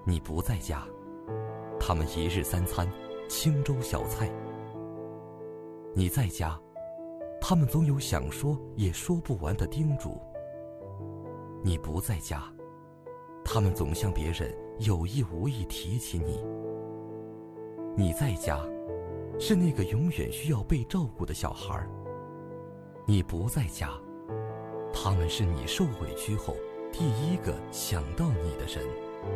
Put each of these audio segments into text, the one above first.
你不在家，他们一日三餐清粥小菜。你在家，他们总有想说也说不完的叮嘱。你不在家，他们总向别人有意无意提起你。你在家，是那个永远需要被照顾的小孩。你不在家，他们是你受委屈后第一个想到你的人。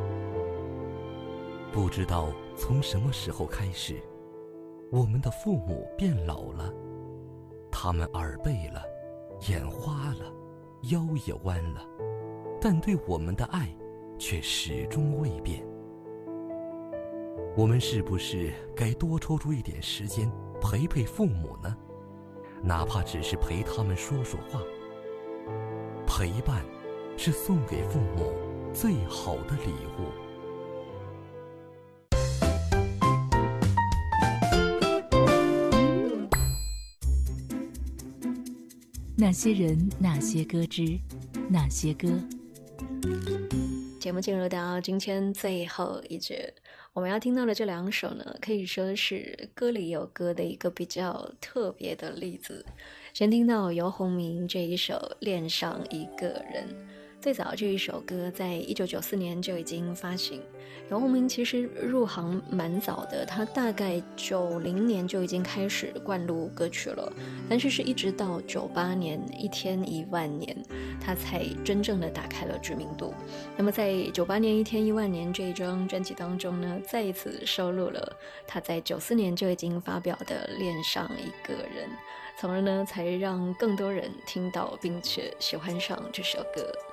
不知道从什么时候开始，我们的父母变老了，他们耳背了，眼花了，腰也弯了，但对我们的爱却始终未变。我们是不是该多抽出一点时间陪陪父母呢？哪怕只是陪他们说说话。陪伴是送给父母最好的礼物。 那些人，那些歌之那些歌。 节目进入到今天最后一节，我们要听到的这两首呢，可以说是歌里有歌的一个比较特别的例子。先听到游鸿明这一首《恋上一个人》。最早这一首歌在1994年就已经发行。游鸿明其实入行蛮早的，他大概90年就已经开始灌录歌曲了，但是一直到98年一天1万年，他才真正的打开了知名度。那么在98年一天1万年这一张专辑当中呢，再一次收录了他在94年就已经发表的《恋上一个人》，从而呢才让更多人听到并且喜欢上这首歌。